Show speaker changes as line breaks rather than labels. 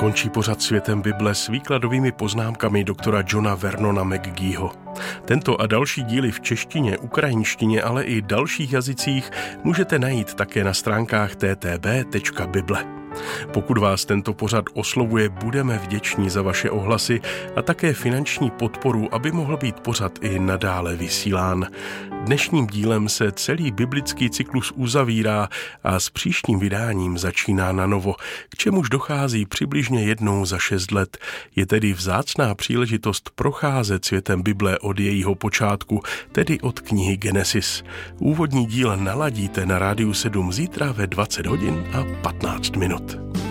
Končí pořad Světem Bible s výkladovými poznámkami doktora Johna Vernona McGeeho. Tento a další díly v češtině, ukrajinštině, ale i dalších jazycích můžete najít také na stránkách ttb.bible. Pokud vás tento pořad oslovuje, budeme vděční za vaše ohlasy a také finanční podporu, aby mohl být pořad i nadále vysílán. Dnešním dílem se celý biblický cyklus uzavírá a s příštím vydáním začíná nanovo, k čemuž dochází přibližně jednou za 6 let. Je tedy vzácná příležitost procházet světem Bible od jejího počátku, tedy od knihy Genesis. Úvodní díl naladíte na Rádiu 7 zítra ve 20 hodin a 15 minut.